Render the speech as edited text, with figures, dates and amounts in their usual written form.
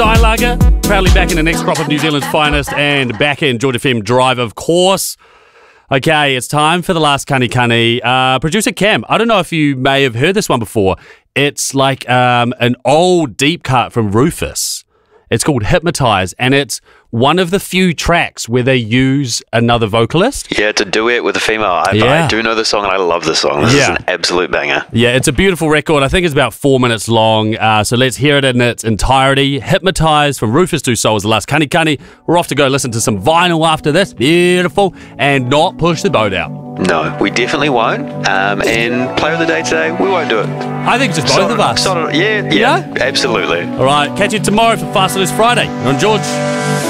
Steinlager, proudly back in the next crop of New Zealand's finest and back in George FM Drive, of course. Okay, it's time for the last Kani. Producer Cam, I don't know if you may have heard this one before. It's like an old deep cut from Rufus. It's called Hypnotise, and it's one of the few tracks where they use another vocalist. Yeah, it's a duet with a female. I do know the song, and I love the song. This is an absolute banger. Yeah, it's a beautiful record. I think it's about 4 minutes long, so let's hear it in its entirety. Hypnotise from Rufus Du Sol is the last Kani. We're off to go listen to some vinyl after this. Beautiful. And not push the boat out. No, we definitely won't. And Player of the Day today, we won't do it. I think just both of us. Yeah, absolutely. All right, catch you tomorrow for Fast List Friday on George.